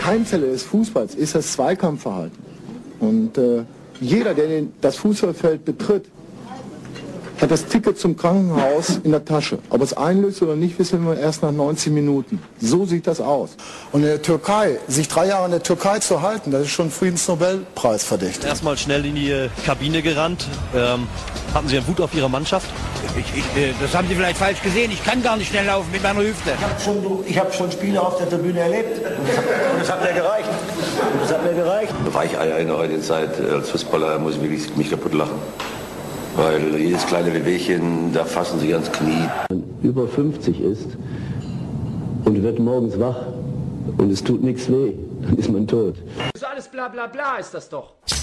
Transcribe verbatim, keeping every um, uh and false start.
Keimzelle des Fußballs ist das Zweikampfverhalten. Und äh, jeder, der den, das Fußballfeld betritt, hat das Ticket zum Krankenhaus in der Tasche. Ob es einlöst oder nicht, wissen wir erst nach neunzig Minuten. So sieht das aus. Und in der Türkei, sich drei Jahre in der Türkei zu halten, das ist schon Friedensnobelpreis verdächtig. Erstmal schnell in die Kabine gerannt. Ähm, hatten Sie einen Wut auf Ihre Mannschaft? Ich, ich, das haben Sie vielleicht falsch gesehen. Ich kann gar nicht schnell laufen mit meiner Hüfte. Ich habe schon, ich hab schon Spiele auf der Tribüne erlebt. Und das, und das hat mir gereicht. Und das hat mir gereicht. Weicheier in der heutigen Zeit als Fußballer muss ich wirklich mich kaputt lachen. Weil jedes kleine Wehwehchen, da fassen sie ans Knie. Wenn man über fünfzig ist und wird morgens wach und es tut nichts weh, dann ist man tot. So alles bla bla bla ist das doch.